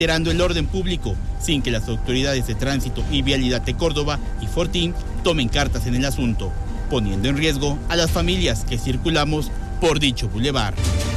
alterando el orden público, sin que las autoridades de tránsito y vialidad de Córdoba y Fortín tomen cartas en el asunto, poniendo en riesgo a las familias que circulamos por dicho bulevar.